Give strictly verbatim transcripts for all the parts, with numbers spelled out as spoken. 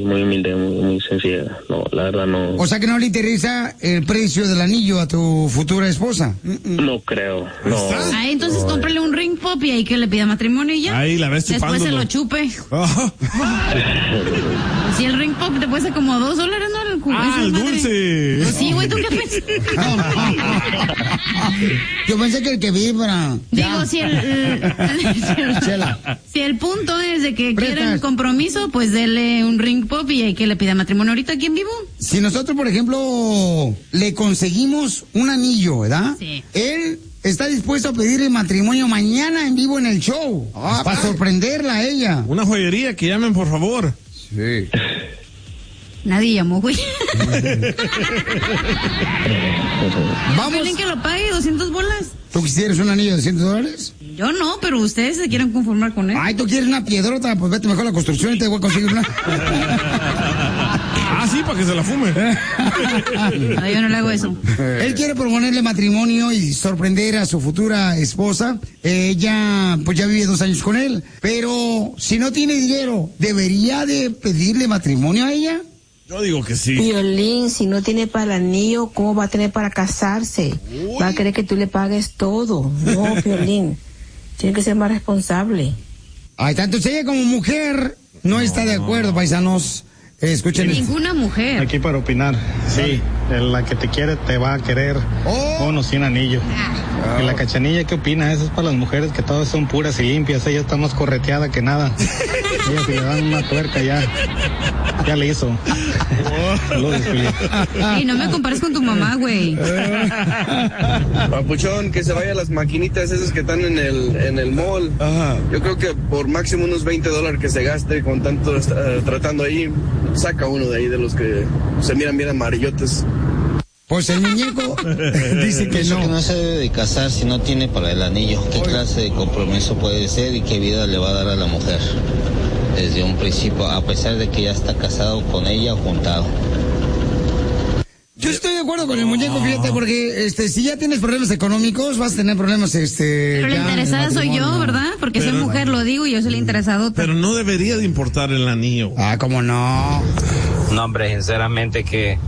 muy humilde, muy, muy sencilla. No, la verdad no. O sea que no le interesa el precio del anillo a tu futura esposa. No creo, no. Ah, entonces no, cómprale un ring pop y ahí que le pida matrimonio y ya. Ahí la ves chupándolo. Después se lo chupe. Oh. Si el ring pop te cuesta como dos dólares, ¿no? El jugo, ah, el madre. Dulce. Pues sí, güey, ¿tú qué piensas? Yo pensé que el que vibra. Digo, ya. si el, el, el si el punto es de que Prestas. quieren compromiso, pues dele un ring pop y hay que le pida matrimonio ahorita aquí en vivo. Si nosotros, por ejemplo, le conseguimos un anillo, ¿verdad? Sí. Él está dispuesto a pedirle matrimonio mañana en vivo en el show. Ah, para sorprenderla a ella. Una joyería, que llamen, por favor. Sí. Nadie llamó, güey. Vamos. ¿Quieren que lo pague doscientas bolas? ¿Tú quisieras un anillo de doscientos dólares? Yo no, pero ustedes se quieren conformar con él. Ay, ¿tú quieres una piedrota? Pues vete mejor a la construcción y te voy a conseguir una. Ah, sí, para que se la fume. No, yo no le hago eso. Él quiere proponerle matrimonio y sorprender a su futura esposa. Ella, pues ya vive dos años con él. Pero si no tiene dinero, ¿debería de pedirle matrimonio a ella? Yo digo que sí. Piolín, si no tiene para el anillo, ¿cómo va a tener para casarse? Uy. Va a querer que tú le pagues todo. No, Piolín, tiene que ser más responsable. Ay, tanto ella como mujer no, no está de acuerdo, paisanos. Eh, escuchen. Ninguna mujer. Aquí para opinar. Sí, la que te quiere te va a querer oh. con o sin anillo. Ah. Y la Cachanilla, ¿qué opina? Eso es para las mujeres que todas son puras y limpias. Ella está más correteada que nada. Ella si le dan una tuerca ya, ya le hizo. Saludos, y no me compares con tu mamá, güey. Papuchón, que se vaya a las maquinitas esas que están en el en el mall. Ajá. Yo creo que por máximo unos veinte dólares que se gaste con tanto uh, tratando ahí, saca uno de ahí de los que se miran bien amarillotes. Pues el muñeco dice que no. que no se debe de casar si no tiene para el anillo. ¿Qué Oye. clase de compromiso puede ser y qué vida le va a dar a la mujer? Desde un principio, a pesar de que ya está casado con ella o juntado. Yo estoy de acuerdo con el muñeco, fíjate, porque este si ya tienes problemas económicos, vas a tener problemas, este... Pero la interesada soy yo, ¿verdad? Porque pero soy mujer, no. lo digo, y yo soy la interesada. Pero no debería de importar el anillo. Ah, ¿cómo no? No, hombre, sinceramente que...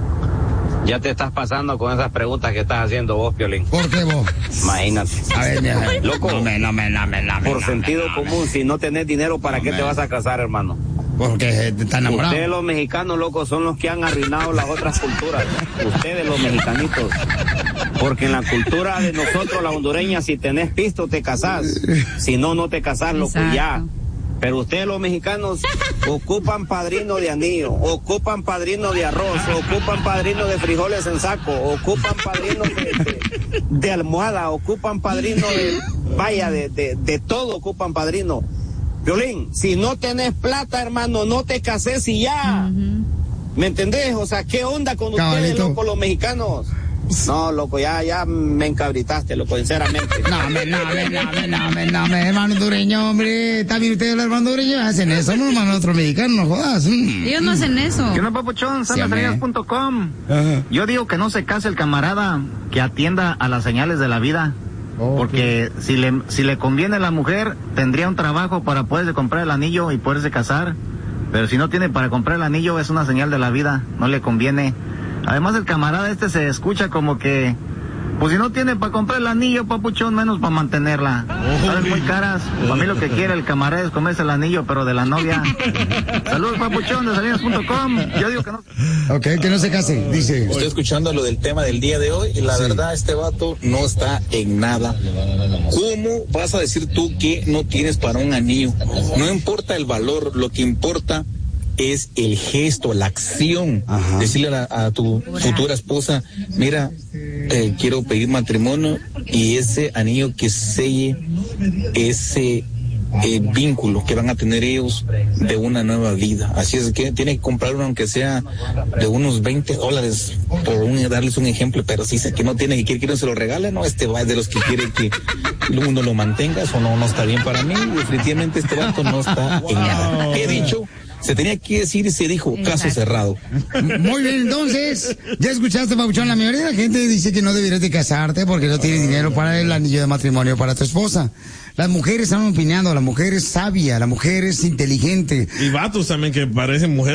Ya te estás pasando con esas preguntas que estás haciendo vos, Piolín. ¿Por qué vos? Imagínate. A ver, mira. Loco, no me, no me, no me, no me, por no sentido me, no me. común, si no tenés dinero, ¿para no qué me. te vas a casar, hermano? Porque te están enamorados. Ustedes los mexicanos, locos, son los que han arruinado las otras culturas. Ustedes los mexicanitos. Porque en la cultura de nosotros, la hondureña, si tenés pisto, te casás. Si no, no te casás, loco, Exacto. ya. Pero ustedes los mexicanos ocupan padrino de anillo, ocupan padrino de arroz, ocupan padrino de frijoles en saco, ocupan padrino de, de, de almohada, ocupan padrino de, vaya, de, de, de todo ocupan padrino. Piolín, si no tenés plata, hermano, no te cases y ya. Uh-huh. ¿Me entendés? O sea, ¿qué onda con Cabalito. ustedes, loco, los mexicanos? No, loco, ya, ya me encabritaste, loco, sinceramente. No, me, no, me, no, me, no, me, no, me, hermano hondureño, hombre. También ustedes, los hermanos hondureños, hacen eso, no, hermano, otro mexicano, no jodas. Mm. Ellos no hacen eso. ¿Qué no, papuchón? Sandra Salinas punto com. Yo digo que no se case el camarada, que atienda a las señales de la vida. Oh, porque okay. si le si le conviene a la mujer, tendría un trabajo para poderse comprar el anillo y poderse casar. Pero si no tiene para comprar el anillo, es una señal de la vida, no le conviene. Además, el camarada este se escucha como que, pues si no tiene para comprar el anillo, papuchón, menos para mantenerla. Oh, Salen muy caras. Para mí lo que quiere el camarada es comerse el anillo, pero de la novia. Saludos, papuchón, de salinas punto com. Yo digo que no. Ok, que no se case, dice. Estoy escuchando lo del tema del día de hoy y la sí. verdad, este vato no está en nada. ¿Cómo vas a decir tú que no tienes para un anillo? No importa el valor, lo que importa es el gesto, la acción. Ajá. Decirle a, a tu futura esposa, mira, eh, quiero pedir matrimonio y ese anillo que selle ese eh, vínculo que van a tener ellos de una nueva vida. Así es que tiene que comprar uno aunque sea de unos veinte dólares, por un, darles un ejemplo, pero si dice que no tiene, que quiere que no se lo regale, no, este va de los que quiere que uno lo mantenga, eso no, no está bien para mí. Definitivamente este vato no está en nada. He dicho, se tenía que decir y se dijo, Exacto. caso cerrado. Muy bien, entonces, ya escuchaste, Pabuchón, la mayoría de la gente dice que no deberías de casarte porque no tienes dinero para el anillo de matrimonio para tu esposa. Las mujeres están opinando, la mujer es sabia, la mujer es inteligente. Y vatos también que parecen mujeres.